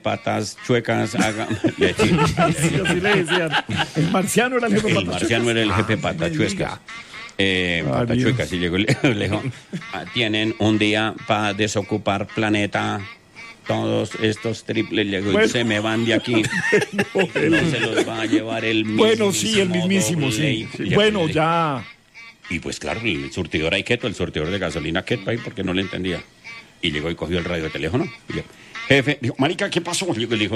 patas chuecas, haga... Sí, así le decían. El marciano era el jefe El marciano era el jefe patas chuecas. Patas chuecas, y llegó y le dijo, tienen un día para desocupar planeta. Todos estos triples llegó y se me van de aquí. No se los va a llevar el mismísimo. Bueno, sí, el mismísimo, sí. Bueno, ya. Y pues claro, el surtidor ahí quieto, el surtidor de gasolina quieto ahí porque no le entendía. Y llegó y cogió el radio de teléfono. Y le, jefe, dijo, marica, ¿qué pasó? Le dijo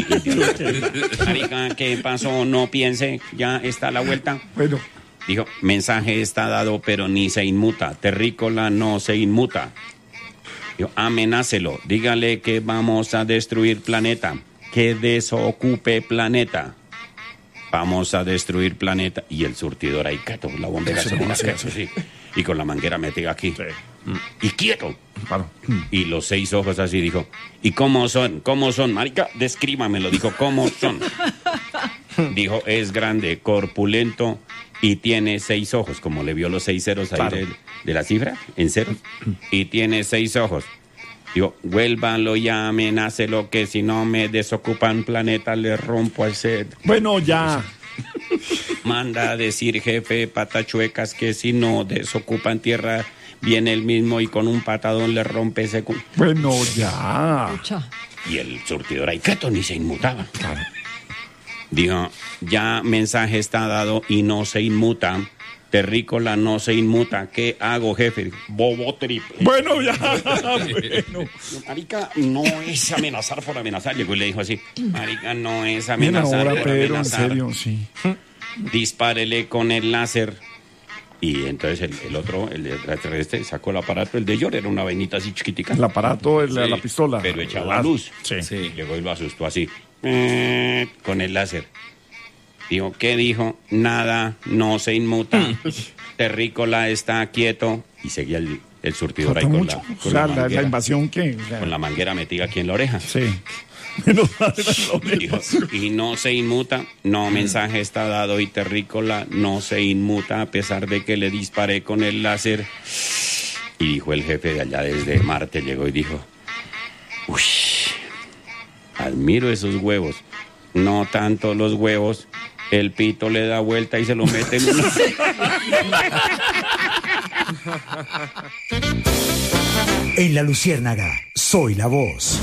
marica, ¿qué pasó? No piense, ya está la vuelta. Bueno. Dijo, mensaje está dado, pero ni se inmuta. Terrícola no se inmuta. Dijo, amenácelo, dígale que vamos a destruir planeta, que desocupe planeta. Vamos a destruir planeta. Y el surtidor ahí, quieto, la bombera se pone quieto, sí. Y con la manguera metida aquí. Sí. Y quieto. Claro. Y los 6 ojos así, dijo, ¿y cómo son? ¿Cómo son? Marica, descríbamelo, dijo, ¿cómo son? Dijo, es grande, corpulento y tiene 6 ojos, como le vio los 6 ceros ahí claro. de la cifra, en ceros, y tiene 6 ojos. Digo, vuélvanlo ya, amenácelo, que si no me desocupan planeta, le rompo ese... Bueno, ya. Manda a decir, jefe, patachuecas, que si no desocupan tierra, viene el mismo y con un patadón le rompe ese... Bueno, ya. Y el surtidor ahí, quieto, ni se inmutaba. Claro. Dijo, ya mensaje está dado y no se inmuta. Terrícola no se inmuta. ¿Qué hago, jefe? Bobo triple. Bueno, ya. Bueno. Marica, no es amenazar por amenazar. Llegó y le dijo así, marica, no es amenazar ahora, por Pedro, amenazar. En serio, sí. Dispárele con el láser. Y entonces el otro, el extraterrestre, sacó el aparato. El de York era una vainita así chiquitica. El aparato, la pistola. Pero echaba luz. Sí. Llegó y lo asustó así. Con el láser. Dijo, ¿qué dijo? Nada, no se inmuta. Terrícola está quieto. Y seguía el surtidor ahí con la invasión que... Con la manguera metida aquí en la oreja. Sí. Dijo, y no se inmuta. No, mensaje está dado y Terrícola no se inmuta a pesar de que le disparé con el láser. Y dijo el jefe de allá desde Marte, llegó y dijo, uy, admiro esos huevos. No tanto los huevos. El pito le da vuelta y se lo mete en una... En La Luciérnaga, soy la voz.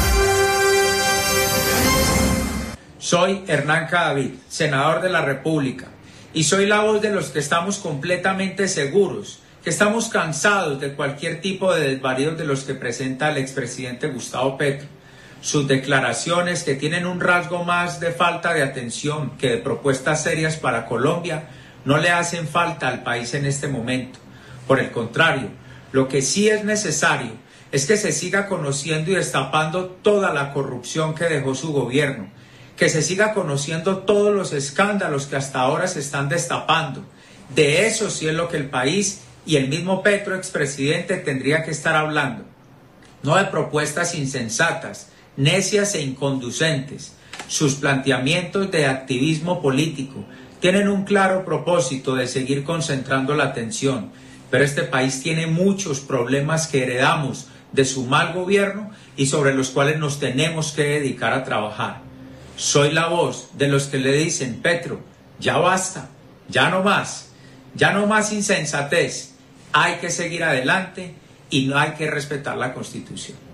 Soy Hernán Cadavid, senador de la República, y soy la voz de los que estamos completamente seguros, que estamos cansados de cualquier tipo de desvaríos de los que presenta el expresidente Gustavo Petro. Sus declaraciones, que tienen un rasgo más de falta de atención que de propuestas serias para Colombia, no le hacen falta al país en este momento. Por el contrario, lo que sí es necesario es que se siga conociendo y destapando toda la corrupción que dejó su gobierno, que se siga conociendo todos los escándalos que hasta ahora se están destapando. De eso sí es lo que el país y el mismo Petro, expresidente, tendría que estar hablando. No de propuestas insensatas, necias e inconducentes. Sus planteamientos de activismo político tienen un claro propósito de seguir concentrando la atención, pero este país tiene muchos problemas que heredamos de su mal gobierno y sobre los cuales nos tenemos que dedicar a trabajar. Soy la voz de los que le dicen, Petro, ya basta, ya no más insensatez, hay que seguir adelante y no hay que respetar la Constitución.